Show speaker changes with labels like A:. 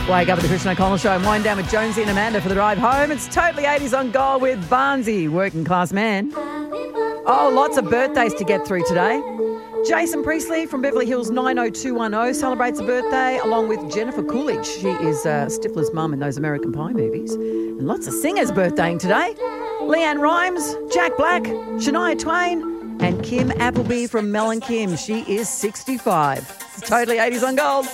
A: Wake up at the Christian O'Connell Show and wind down with Jonesy and Amanda for the drive home. It's totally 80s on Gold with Barnsey, working class man. Oh, lots of birthdays to get through today. Jason Priestley from Beverly Hills 90210 celebrates a birthday along with Jennifer Coolidge. She is Stifler's mum in those American Pie movies. And lots of singers birthdaying today. Leanne Rimes, Jack Black, Shania Twain and Kim Appleby from Mel and Kim. She is 65. It's totally 80s on Gold.